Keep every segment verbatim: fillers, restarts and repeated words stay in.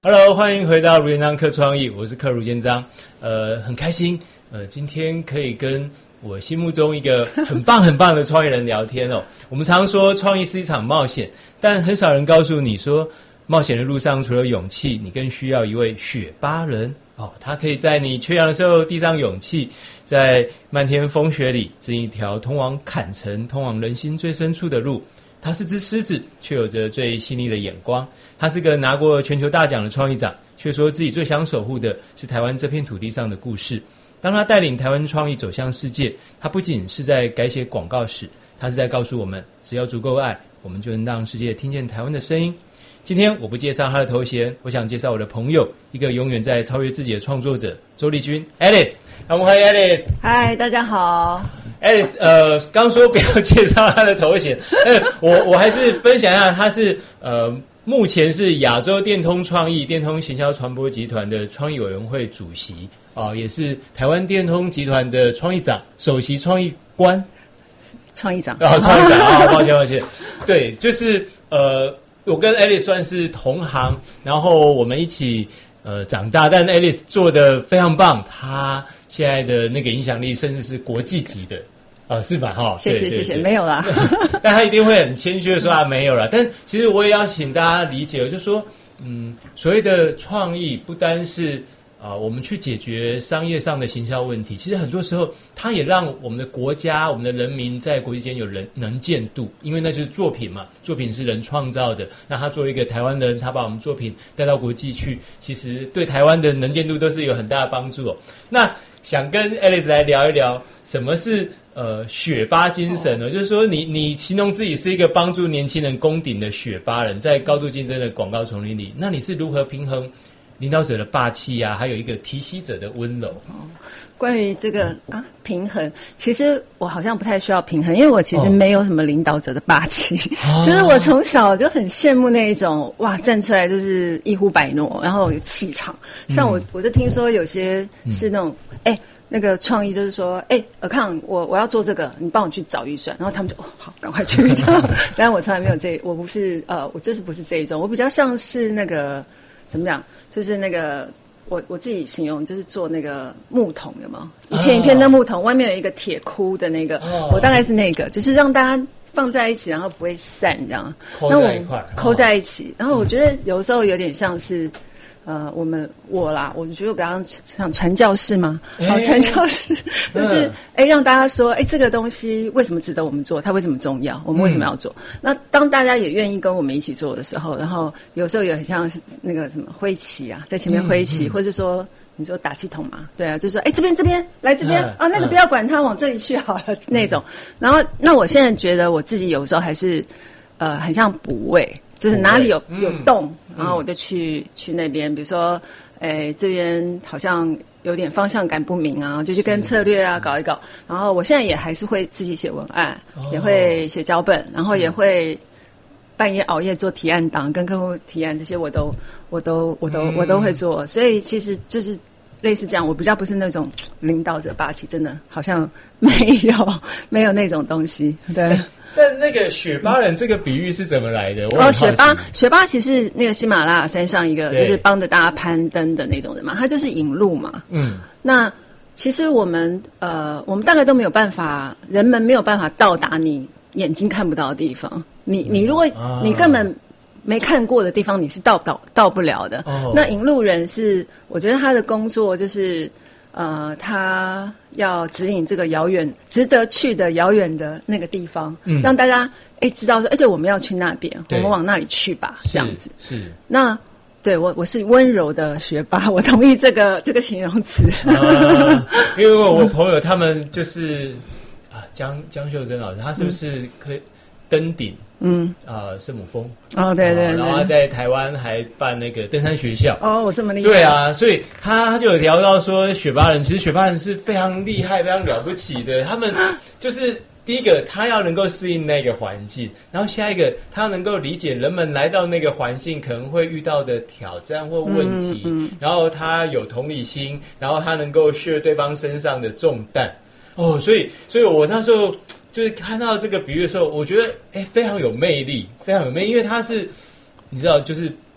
Hello， 欢迎回到卢建章课创意，我是课卢建章。呃，很开心，呃，今天可以跟我心目中一个很棒很棒的创意人聊天哦。我们常说创意是一场冒险，但很少人告诉你说，冒险的路上除了勇气，你更需要一位雪巴人哦。他可以在你缺氧的时候递上勇气，在漫天风雪里指引一条通往坎城、通往人心最深处的路。他是只狮子，却有着最细腻的眼光。他是个拿过全球大奖的创意长，却说自己最想守护的是台湾这片土地上的故事。当他带领台湾创意走向世界，他不仅是在改写广告史，他是在告诉我们，只要足够爱，我们就能让世界听见台湾的声音。今天我不介绍他的头衔，我想介绍我的朋友，一个永远在超越自己的创作者周丽君 Alice。我们欢迎 Alice。 嗨，大家好。 Alice， 呃，刚说不要介绍他的头衔，呃，我我还是分享一下，他是呃，目前是亚洲电通创意电通行销传播集团的创意委员会主席啊、呃，也是台湾电通集团的创意长、首席创意官、 创意长啊，创意长啊，抱歉抱歉，对，就是呃，我跟 Alice 算是同行，然后我们一起。呃，长大，但 Alice 做的非常棒，她现在的那个影响力甚至是国际级的，啊、呃，是吧？哈， 谢谢谢谢，没有啦， 但她一定会很谦虚的说啊，没有啦。但其实我也要请大家理解，就是说，嗯，所谓的创意不单是啊、呃，我们去解决商业上的行销问题，其实很多时候它也让我们的国家、我们的人民在国际间有人能见度，因为那就是作品嘛，作品是人创造的。那他作为一个台湾人，他把我们作品带到国际去，其实对台湾的能见度都是有很大的帮助哦。那想跟 Alice 来聊一聊，什么是呃雪巴精神呢？哦、就是说你，你你形容自己是一个帮助年轻人攻顶的雪巴人，在高度竞争的广告丛林里，那你是如何平衡领导者的霸气啊，还有一个提携者的温柔？ 哦，关于这个啊平衡，其实我好像不太需要平衡，因为我其实没有什么领导者的霸气，哦、就是我从小就很羡慕那一种哇，站出来就是一呼百诺，然后有气场。像我，嗯、我就听说有些是那种哎。嗯那个创意就是说，哎、欸，尔康，我我要做这个，你帮我去找预算，然后他们就哦好，赶快去这样。但我从来没有这，我不是呃，我就是不是这一种，我比较像是那个怎么讲，就是那个我我自己形容就是做那个木桶，有没有？一片一片的木桶，哦、外面有一个铁箍的那个，哦、我大概是那个，就是让大家放在一起，然后不会散这样， 扣在一块， 扣在一起。然后我觉得有时候有点像是。呃，我们我啦，我觉得我比较像传教士嘛，好，传教士就是哎、嗯，让大家说，哎，这个东西为什么值得我们做？它为什么重要？我们为什么要做？嗯、那当大家也愿意跟我们一起做的时候，然后有时候也很像是那个什么挥旗啊，在前面挥旗，嗯嗯、或者说你说打气筒嘛，对啊，就是说哎，这边这边来这边、嗯、啊，那个不要管它，往这里去好了、嗯、那种。然后，那我现在觉得我自己有时候还是呃，很像补位。就是哪里有有洞，嗯、然后我就去、嗯、去那边，比如说，诶这边好像有点方向感不明啊，就去跟策略啊搞一搞。然后我现在也还是会自己写文案，哦、也会写脚本，然后也会半夜熬夜做提案档，跟客户提案，这些我都我都我都、嗯、我都会做。所以其实就是类似这样，我比较不是那种领导者霸气，真的好像没有没有那种东西，对。 但那个雪巴人这个比喻是怎么来的？ 哦，雪巴，雪巴其实那个喜马拉雅山上一个就是帮着大家攀登的那种人嘛，他就是引路嘛。嗯，那其实我们呃，我们大概都没有办法，人们没有办法到达你眼睛看不到的地方。你你如果、嗯啊、你根本没看过的地方，你是到到到不了的。哦、那引路人是，我觉得他的工作就是。呃，他要指引这个遥远、值得去的遥远的那个地方，嗯、让大家哎知道说，哎，对，我们要去那边，我们往那里去吧，这样子。是，那对我我是温柔的学霸，我同意这个这个形容词。 呃、因为我朋友他们就是啊，江江秀珍老师，他是不是可以登顶？嗯，呃，圣母峰哦，对 对, 对， 然后他在台湾还办那个登山学校哦，我这么厉害， 对啊，所以他他就有聊到说，雪巴人其实雪巴人是非常厉害、非常了不起的。他们就是第一个，他要能够适应那个环境，然后下一个，他要能够理解人们来到那个环境可能会遇到的挑战或问题，嗯嗯、然后他有同理心，然后他能够share对方身上的重担。哦，所以，所以我那时候。就是看到这个比喻的时候，我觉得哎非常有魅力，非常有魅力，因为他是你知道，就是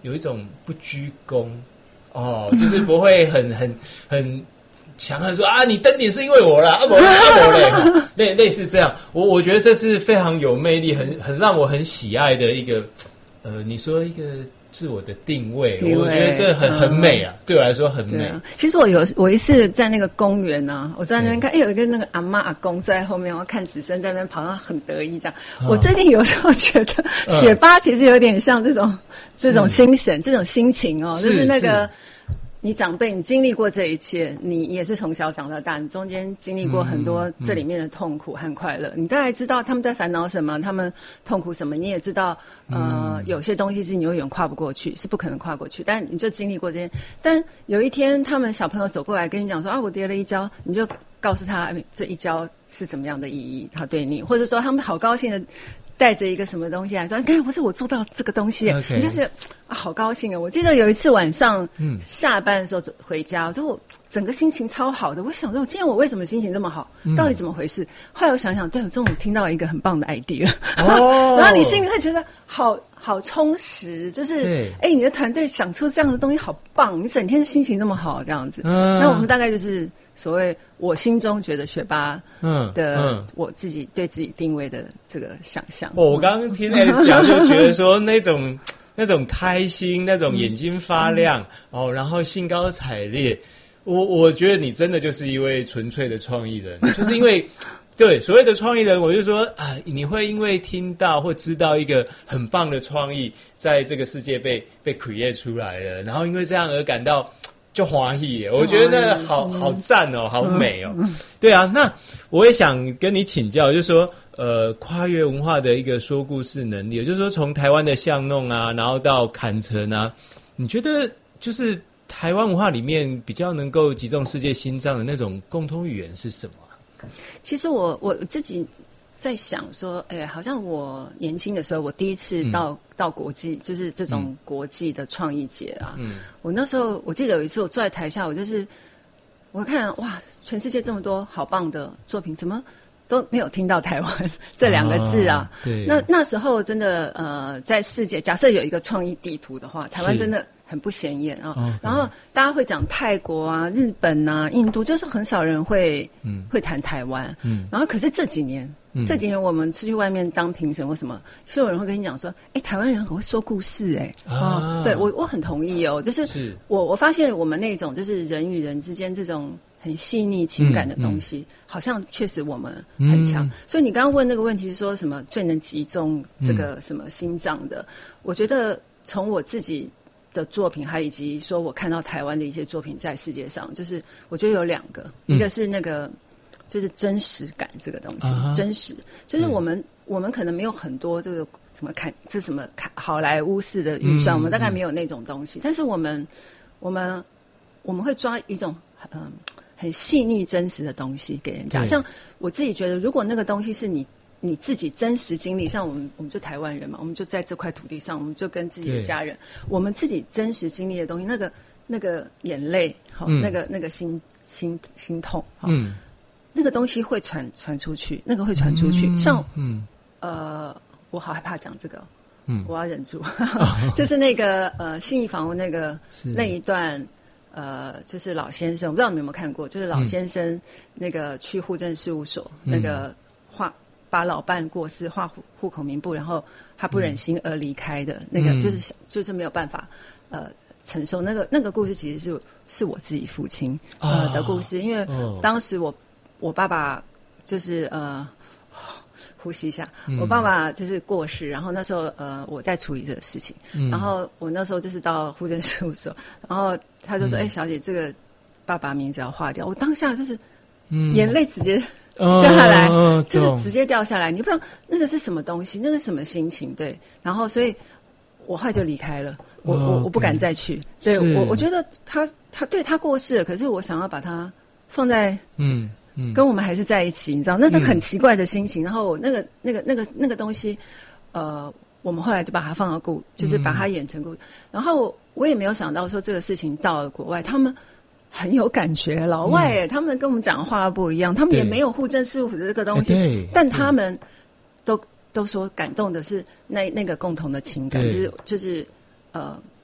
有一种不居功哦，就是不会很很很强悍说啊，你登顶是因为我啦，啊我啊我嘞，类类似这样。我我觉得这是非常有魅力，很很让我很喜爱的一个呃，你说一个。自我的定位，定位我觉得这很、嗯、很美啊，对我来说很美。 啊、其实我有我一次在那个公园啊，我在那边看，哎、欸，有一个那个阿嬷阿公在后面，我看子孙在那边跑，上很得意这样。哦、我最近有时候觉得雪巴其实有点像这种、嗯、这种精神、这种心情哦，是就是那个。你长辈，你经历过这一切，你也是从小长到大，你中间经历过很多这里面的痛苦和快乐，嗯嗯、你大概知道他们在烦恼什么，他们痛苦什么，你也知道，呃，嗯、有些东西是你永远跨不过去，是不可能跨过去，但你就经历过这些。但有一天，他们小朋友走过来跟你讲说啊，我跌了一跤，你就告诉他这一跤是怎么样的意义，他对你，或者说他们好高兴的。带着一个什么东西来说，你看，不是我做到这个东西， okay. 你就觉得啊，好高兴啊！我记得有一次晚上，嗯，下班的时候回家，我就我整个心情超好的。我想说，今天我为什么心情这么好？嗯、到底怎么回事？后来我想想，对，我中午听到一个很棒的 idea， 哦，然后你心里会觉得好好充实，就是哎，你的团队想出这样的东西好棒，你整天心情这么好，这样子。嗯，那我们大概就是所谓我心中觉得学霸的，嗯嗯、我自己对自己定位的这个想象。 哦，我刚刚听 Alice 讲，就觉得说那种那种开心，那种眼睛发亮，嗯、哦，然后兴高采烈。我我觉得你真的就是一位纯粹的创意人，就是因为对所谓的创意人，我就说啊，你会因为听到或知道一个很棒的创意在这个世界被被 create 出来了，然后因为这样而感到就欢喜耶，我觉得那个好、嗯、好赞哦，好美哦。嗯、对啊，那我也想跟你请教，就是说呃，跨越文化的一个说故事能力，就是说从台湾的巷弄啊，然后到坎城啊，你觉得就是台湾文化里面比较能够击中世界心脏的那种共通语言是什么？ 其实我我自己在想说，哎，好像我年轻的时候，我第一次到、嗯、到国际，就是这种国际的创意节啊。嗯，我那时候我记得有一次我坐在台下，我就是我看哇，全世界这么多好棒的作品，怎么都没有听到台湾这两个字啊？哦、对，那那时候真的呃，在世界假设有一个创意地图的话，台湾真的很不显眼啊。哦、然后大家会讲泰国啊、日本啊、印度，就是很少人会嗯会谈台湾。嗯，然后可是这几年。嗯、这几年我们出去外面当评审或什么，就有人会跟你讲说，哎，台湾人很会说故事，哎，啊，对我我很同意哦，就是是我我发现我们那种就是人与人之间这种很细腻情感的东西，嗯嗯、好像确实我们很强。嗯、所以你刚刚问那个问题是说什么最能击中这个什么心脏的？嗯、我觉得从我自己的作品，还以及说我看到台湾的一些作品在世界上，就是我觉得有两个，嗯、一个是那个。就是真实感这个东西， uh-huh. 真实就是我们、嗯、我们可能没有很多这个什么看这什么看好莱坞式的预算、嗯，我们大概没有那种东西。嗯、但是我们我们我们会抓一种嗯、呃、很细腻真实的东西给人家。像我自己觉得，如果那个东西是你你自己真实经历，像我们我们就台湾人嘛，我们就在这块土地上，我们就跟自己的家人，我们自己真实经历的东西，那个那个眼泪，好、嗯，那个那个心心心痛，嗯。那个东西会传传出去，那个会传出去。嗯、像，嗯，呃，我好害怕讲这个，嗯，我要忍住。就是那个呃，信义房屋那个那一段，呃，就是老先生，我不知道你们有没有看过，就是老先生那个去户政事务所、嗯、那个画把老伴过世画户户口名簿，然后他不忍心而离开的、嗯、那个，就是就是没有办法呃承受那个那个故事，其实是是我自己父亲呃、哦、的故事，因为当时我。我爸爸就是呃，呼吸一下。嗯、我爸爸就是过世，然后那时候呃我在处理这个事情，嗯、然后我那时候就是到户政事务所，然后他就说：“哎、嗯欸，小姐，这个爸爸名字要划掉。”我当下就是眼泪直接掉下来，嗯、就是直接掉下来。你不知道那个是什么东西，那个是什么心情？对，然后所以我后来就离开了，我、哦、我我不敢再去。对我我觉得他他对他过世了，可是我想要把他放在嗯。嗯，跟我们还是在一起，你知道，那是很奇怪的心情。嗯、然后那个、那个、那个、那个东西，呃，我们后来就把它放到故，就是把它演成故。嗯、然后我也没有想到说这个事情到了国外，他们很有感觉，老外哎、嗯，他们跟我们讲的话不一样，他们也没有户政事务所这个东西，但他们都都说感动的是那那个共同的情感，就是就是呃。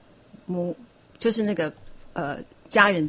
母就是那个呃家人